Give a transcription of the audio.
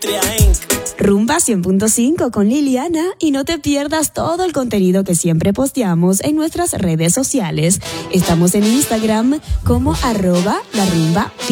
Industria Inc. Rumba 100.5 con Liliana y no te pierdas todo el contenido que siempre posteamos en nuestras redes sociales. Estamos en Instagram como @larumba.